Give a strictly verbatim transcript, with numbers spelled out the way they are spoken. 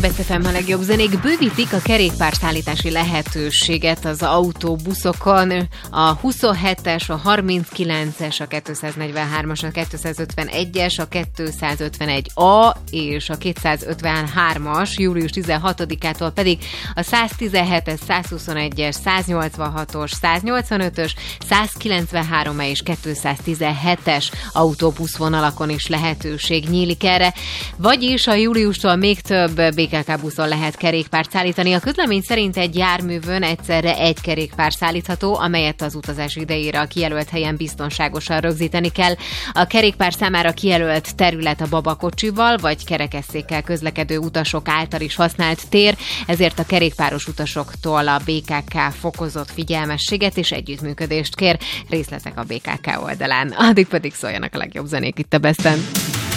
Best ef em a legjobb zenék. Bővítik a kerékpárszállítási lehetőséget az autóbuszokon. A huszonhetes, a harminckilences, a kétszáznegyvenhármas, a kétszázötvenegyes, a kétszázötvenegy A és a kétszázötvenhármas július tizenhatodikától pedig a száztizenhetes, százhuszonegyes, száznyolcvanhatos, száznyolcvanötös, százkilencvenhárom és kétszáztizenhetes autóbuszvonalakon is lehetőség nyílik erre. Vagyis a júliustól még több bé ká ká buszon lehet kerékpárt szállítani. A közlemény szerint egy járművön egyszerre egy kerékpár szállítható, amelyet az utazás idejére a kijelölt helyen biztonságosan rögzíteni kell. A kerékpár számára kijelölt terület a babakocsival vagy kerekesszékkel közlekedő utasok által is használt tér, ezért a kerékpáros utasoktól a bé ká ká fokozott figyelmességet és együttműködést kér. Részletek a bé ká ká oldalán. Addig pedig szóljanak a legjobb zenék itt a Besten.